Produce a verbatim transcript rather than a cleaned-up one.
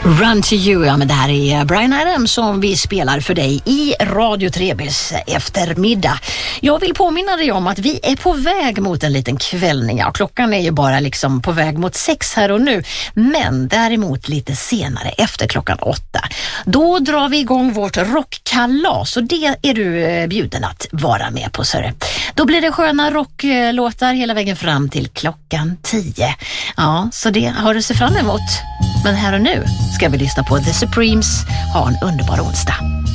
Run to you, ja, men det här är Bryan Adams som vi spelar för dig i Radio Trebys eftermiddag. Jag vill påminna dig om att vi är på väg mot en liten kvällning. Ja, klockan är ju bara liksom på väg mot sex här och nu, men däremot lite senare efter klockan åtta. Då drar vi igång vårt rockkalas och det är du bjuden att vara med på, sörre. Då blir det sköna rocklåtar hela vägen fram till klockan tio. Ja, så det har du se fram emot. Men här och nu ska vi lyssna på The Supremes. Ha en underbar onsdag.